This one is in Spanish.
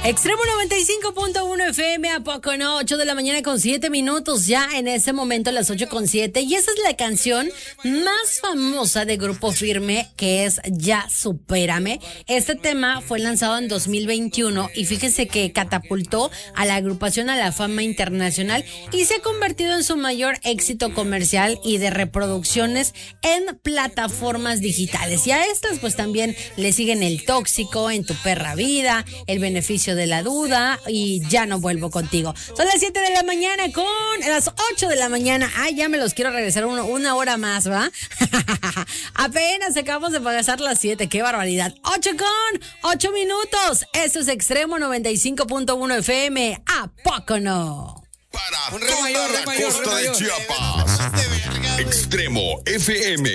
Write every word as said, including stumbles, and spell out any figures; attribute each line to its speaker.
Speaker 1: Extremo noventa y cinco punto uno F M, ¿a poco no? ocho de la mañana con siete minutos, ya en ese momento las ocho con siete. Y esa es la canción más famosa de Grupo Firme, que es Ya Supérame. Este tema fue lanzado en dos mil veintiuno y fíjense que catapultó a la agrupación a la fama internacional y se ha convertido en su mayor éxito comercial y de reproducciones en plataformas digitales. Y a estas pues también le siguen El Tóxico, En Tu Perra Vida, El Beneficio de la Duda y Ya No Vuelvo Contigo. Son las siete de la mañana con las ocho de la mañana. Ay, ya me los quiero regresar uno, una hora más, ¿va? Apenas acabamos de pasar las siete, qué barbaridad. ocho con ocho minutos. Esto es Extremo noventa y cinco punto uno F M. ¿A poco no?
Speaker 2: Para toda la costa de Chiapas. Extremo F M.